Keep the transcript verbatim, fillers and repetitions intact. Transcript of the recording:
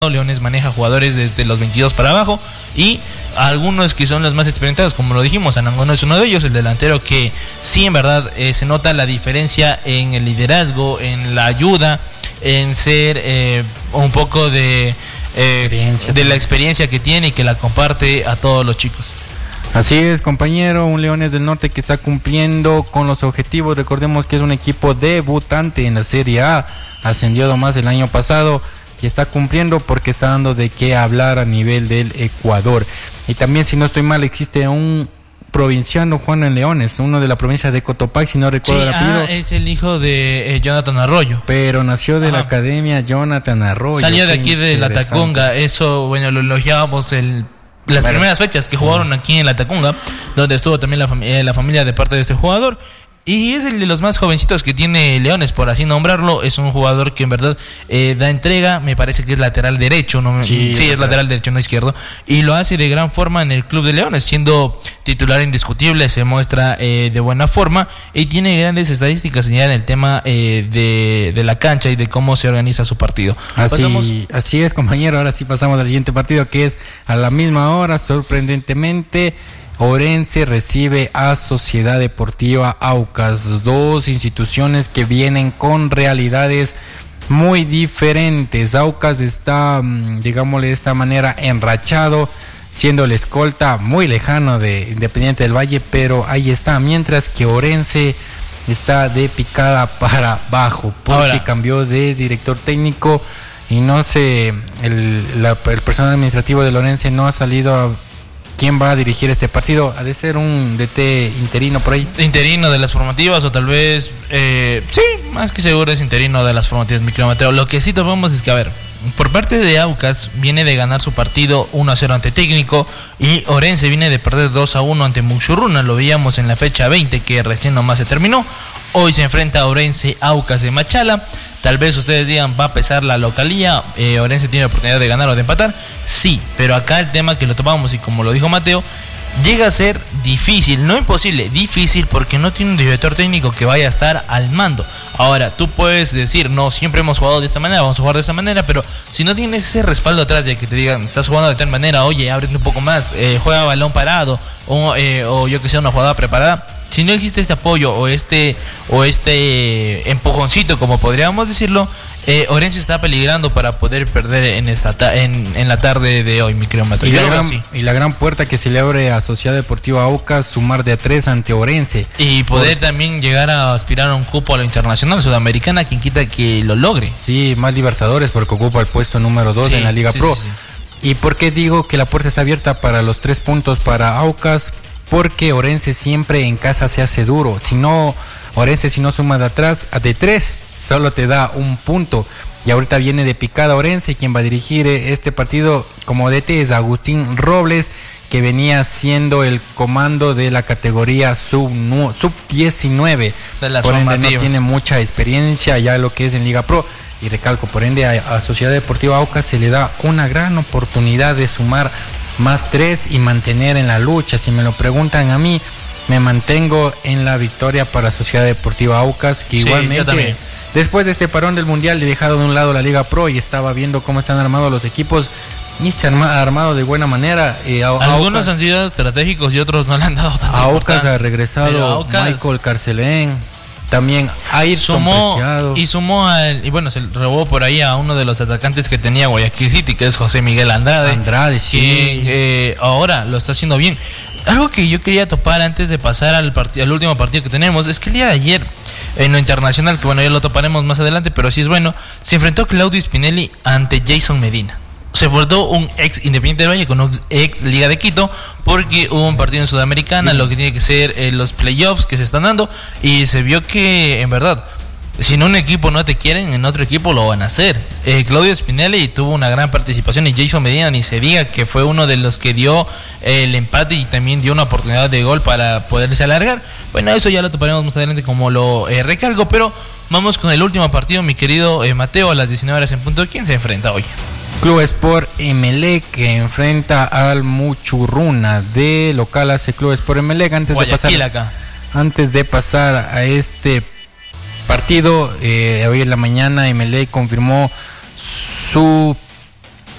Leones maneja jugadores desde los veintidós para abajo y algunos que son los más experimentados, como lo dijimos, Anangonó es uno de ellos, el delantero que sí en verdad eh, se nota la diferencia en el liderazgo, en la ayuda, en ser eh, un poco de, eh, de la experiencia que tiene y que la comparte a todos los chicos. Así es, compañero, un Leones del Norte que está cumpliendo con los objetivos. Recordemos que es un equipo debutante en la Serie A, ascendió nomás el año pasado y está cumpliendo porque está dando de qué hablar a nivel del Ecuador. Y también, si no estoy mal, existe un provinciano, Juan en Leones, uno de la provincia de Cotopaxi, si no recuerdo sí, el apellido. Ah, es el hijo de eh, Jonathan Arroyo. Pero nació de Ajá. la academia Jonathan Arroyo. Salió de aquí de la Tacunga, eso, bueno, lo elogiábamos el... Las bueno, primeras fechas que sí. jugaron aquí en la Tacunga, donde estuvo también la, fam- eh, la familia de parte de este jugador. Y es el de los más jovencitos que tiene Leones, por así nombrarlo. Es un jugador que en verdad eh, da entrega. Me parece que es lateral derecho, no sí, sí es lateral derecho, no izquierdo. Y lo hace de gran forma en el club de Leones, siendo titular indiscutible. Se muestra eh, de buena forma y tiene grandes estadísticas ya en el tema eh, de, de la cancha y de cómo se organiza su partido. Así, así es, compañero. Ahora sí pasamos al siguiente partido, que es a la misma hora, sorprendentemente. Orense recibe a Sociedad Deportiva Aucas, dos instituciones que vienen con realidades muy diferentes. Aucas está, digámosle de esta manera, enrachado, siendo el escolta muy lejano de Independiente del Valle, pero ahí está, mientras que Orense está de picada para abajo, porque Ahora. cambió de director técnico y no sé, el, la, el personal administrativo de Orense no ha salido a... ¿Quién va a dirigir este partido? ¿Ha de ser un D T interino por ahí? Interino de las formativas o tal vez... Eh, sí, más que seguro es interino de las formativas, mi querido Mateo. Lo que sí tomamos es que, a ver, por parte de Aucas viene de ganar su partido uno a cero ante Técnico y Orense viene de perder dos a uno ante Muxurruna. Lo veíamos en la fecha veinte que recién nomás se terminó. Hoy se enfrenta a Orense Aucas de Machala. Tal vez ustedes digan, va a pesar la localía, eh, Orense tiene la oportunidad de ganar o de empatar. Sí, pero acá el tema que lo tomamos y como lo dijo Mateo, llega a ser difícil, no imposible, difícil porque no tiene un director técnico que vaya a estar al mando. Ahora, tú puedes decir, no, siempre hemos jugado de esta manera, vamos a jugar de esta manera, pero si no tienes ese respaldo atrás de que te digan, estás jugando de tal manera, oye, ábrete un poco más, eh, juega balón parado, o, eh, o yo que sé, una jugada preparada. Si no existe este apoyo o este o este empujoncito, como podríamos decirlo, eh, Orense está peligrando para poder perder en esta ta- en, en la tarde de hoy, mi querido Mateo. Y, la gran, sí. y la gran puerta que se le abre a Sociedad Deportiva Aucas, sumar de a tres ante Orense. Y poder Por... también llegar a aspirar a un cupo a lo internacional, Sudamericana, quien quita que lo logre. Sí, más Libertadores porque ocupa el puesto número dos sí, en la Liga sí, Pro. Sí, sí. ¿Y por qué digo que la puerta está abierta para los tres puntos para Aucas? Porque Orense siempre en casa se hace duro. Si no, Orense si no suma de atrás, de tres, solo te da un punto. Y ahorita viene de picada Orense, quien va a dirigir este partido como D T es Agustín Robles, que venía siendo el comando de la categoría sub diecinueve. De las por ende formativas. No tiene mucha experiencia ya lo que es en Liga Pro. Y recalco, por ende a, a Sociedad Deportiva Aucas se le da una gran oportunidad de sumar más tres y mantener en la lucha. Si me lo preguntan a mí, me mantengo en la victoria para Sociedad Deportiva Aucas, que sí, igualmente después de este parón del Mundial le he dejado de un lado la Liga Pro y estaba viendo cómo están armados los equipos y se han armado de buena manera. Eh, a, Algunos Aucas, han sido estratégicos y otros no le han dado tanta Aucas ha regresado Aucas, Michael Carcelén, también Ayrton sumó, Preciado. Y sumó al, y bueno, se robó por ahí a uno de los atacantes que tenía Guayaquil City, que es José Miguel Andrade. Andrade, sí. Que eh, ahora lo está haciendo bien. Algo que yo quería topar antes de pasar al, part- al último partido que tenemos, es que el día de ayer, en lo internacional, que bueno, ya lo toparemos más adelante, pero sí es bueno, se enfrentó Claudio Spinelli ante Jason Medina. Se enfrentó un ex Independiente del Valle con un ex Liga de Quito, porque hubo un partido en Sudamericana, lo que tiene que ser eh, los playoffs que se están dando, y se vio que, en verdad, si en un equipo no te quieren, en otro equipo lo van a hacer. Eh, Claudio Spinelli tuvo una gran participación y Jason Medina, ni se diga, que fue uno de los que dio eh, el empate y también dio una oportunidad de gol para poderse alargar. Bueno, eso ya lo toparemos más adelante como lo eh, recalco, pero vamos con el último partido, mi querido eh, Mateo, a las diecinueve horas en punto. ¿Quién se enfrenta hoy? Club Sport Emelec, que enfrenta al Muxurruna. De local hace Club Sport Emelec. Antes Guayaquil, de pasar acá. Antes de pasar a este partido, eh, hoy en la mañana Emelec confirmó su